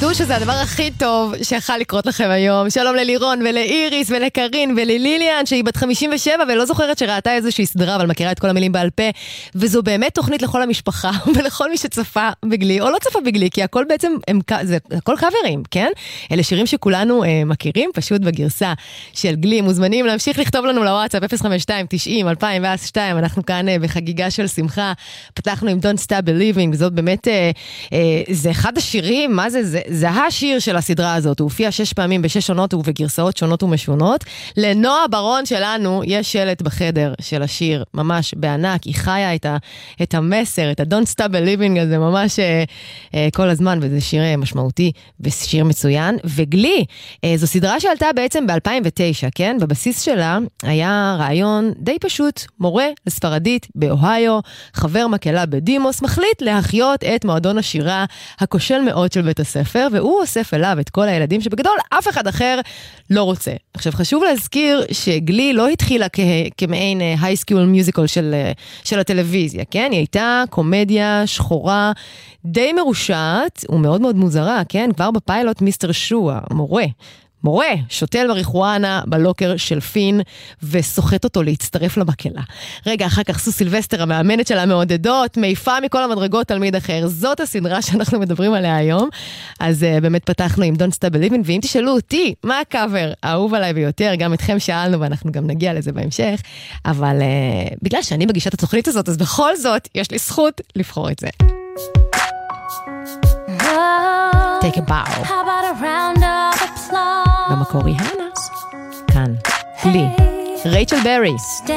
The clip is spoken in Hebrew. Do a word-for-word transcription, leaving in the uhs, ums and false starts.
תדעו שזה הדבר הכי טוב שיכל לקרות לכם היום. שלום ללירון ולאיריס ולקרין ולליליאן, שהיא בת חמישים ושבע ולא זוכרת שראתה איזושהי סדרה, אבל מכירה את כל המילים בעל פה, וזו באמת תוכנית לכל המשפחה ולכל מי שצפה בגלי, או לא צפה בגלי, כי הכל בעצם, הם, זה הכל קאברים, כן? אלה שירים שכולנו אה, מכירים, פשוט בגרסה של גלי. מוזמנים להמשיך לכתוב לנו לוואטסאפ אפס חמש שתיים תשעים אלפיים ושתיים, אנחנו כאן אה, בחגיגה של שמחה, פתחנו עם Don't Stop Believing, זאת באמת, אה, אה, זה אחד השירים, מה זה? זה, זה השיר של הסדרה הזאת, הוא הופיע שש פעמים בשש עונות ובגרסאות שונות ומשונות. לנועה ברון שלנו יש שלט בחדר של השיר, ממש בענק, היא חיה את, ה, את המסר, את ה-Don't Stop Believing הזה, ממש אה, אה, כל הזמן, וזה שיר אה, משמעותי ושיר מצוין. וגלי, אה, זו סדרה שעלתה בעצם ב-אלפיים ותשע, כן? בבסיס שלה היה רעיון די פשוט, מורה לספרדית באוהיו, חבר מקהלה בדימוס, מחליט להחיות את מועדון השירה הכושל מאוד של בית הספר, והוא אוסף אליו את כל הילדים שבגדול אף אחד אחר לא רוצה. עכשיו חשוב להזכיר שגלי לא התחילה כ- כמעין היי סקול מיוזיקל של, של הטלוויזיה, כן? היא הייתה קומדיה שחורה די מרושעת ומאוד מאוד מוזרה, כן? כבר בפיילוט מיסטר שו, המורה, מורה, שוטל מריחואנה בלוקר של פין וסוחט אותו להצטרף למקהלה. רגע, אחר כך סו סילבסטר, המאמנת של המעודדות, מעיפה מכל המדרגות תלמיד אחר. זאת הסדרה שאנחנו מדברים עליה היום. אז uh, באמת פתחנו עם Don't Stop Believing, ואם תשאלו אותי, מה הקאבר האהוב עליי ביותר, גם אתכם שאלנו ואנחנו גם נגיע לזה בהמשך, אבל uh, בגלל שאני בגישת התוכנית הזאת, אז בכל זאת יש לי זכות לבחור את זה. Take a bow. How about a round of applause? במקור ריהנה. כאן. גלי. רייצ'ל ברי.